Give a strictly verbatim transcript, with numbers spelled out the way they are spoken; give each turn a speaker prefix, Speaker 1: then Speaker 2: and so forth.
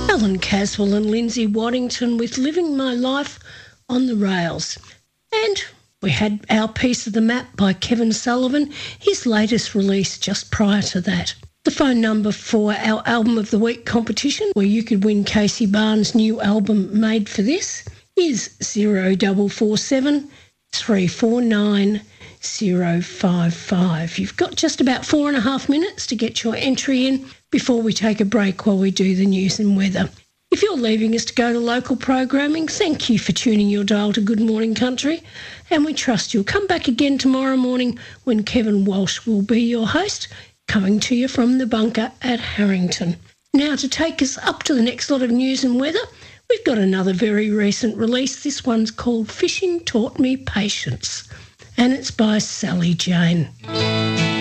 Speaker 1: Alan Caswell and Lindsay Waddington with Living My Life on the Rails. And we had our piece of the map by Kevin Sullivan, his latest release just prior to that. The phone number for our Album of the Week competition, where you could win Casey Barnes' new album Made for This, is zero four four seven, three four nine, zero five five. You've got just about four and a half minutes to get your entry in before we take a break while we do the news and weather. If you're leaving us to go to local programming, thank you for tuning your dial to Good Morning Country, and we trust you'll come back again tomorrow morning when Kevin Walsh will be your host, coming to you from the bunker at Harrington. Now, to take us up to the next lot of news and weather, we've got another very recent release. This one's called Fishing Taught Me Patience, and it's by Sally Jane.